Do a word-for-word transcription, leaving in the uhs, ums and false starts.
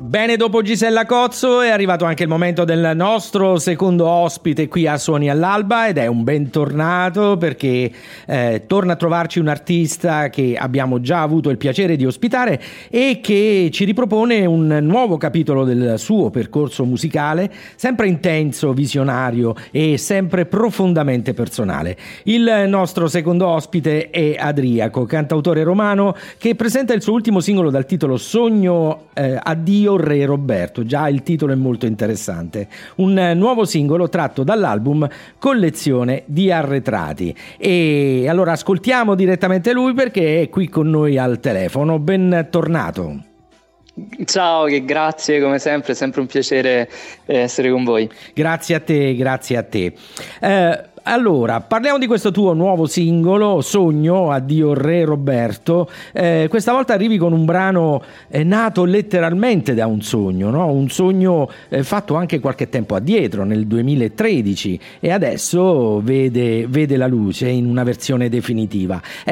Bene, dopo Gisella Cozzo è arrivato anche il momento del nostro secondo ospite qui a Suoni all'Alba, ed è un bentornato perché eh, torna a trovarci un artista che abbiamo già avuto il piacere di ospitare e che ci ripropone un nuovo capitolo del suo percorso musicale, sempre intenso, visionario e sempre profondamente personale. Il nostro secondo ospite è Adriaco, cantautore romano che presenta il suo ultimo singolo dal titolo Sogno eh, Addio Re Roberto. Già il titolo è molto interessante. Un eh, nuovo singolo tratto dall'album Collezione di arretrati. E allora ascoltiamo direttamente lui perché è qui con noi al telefono. Bentornato. Ciao, che grazie, come sempre, è sempre un piacere essere con voi. Grazie a te, grazie a te. Eh, allora, parliamo di questo tuo nuovo singolo, Sogno Addio Re Roberto. Eh, questa volta arrivi con un brano eh, nato letteralmente da un sogno, no? Un sogno eh, fatto anche qualche tempo addietro, nel duemilatredici, e adesso vede, vede la luce in una versione definitiva.